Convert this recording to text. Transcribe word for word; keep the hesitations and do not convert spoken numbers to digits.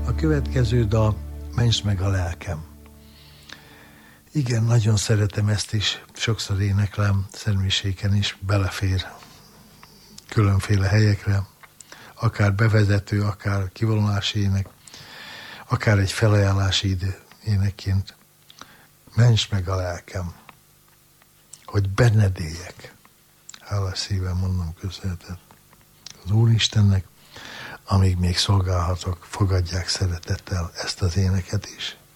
A következő dal, Mentsd meg a lelkem. Igen, nagyon szeretem ezt is, sokszor éneklem, szermiséken is, belefér különféle helyekre, akár bevezető, akár kivonulási ének, akár egy felajánlási idő énekként. Mentsd meg a lelkem, hogy benned éljek. Hálás szívem mondom köszönetet az Úristennek, amíg még szolgálhatok, fogadják szeretettel ezt az éneket is.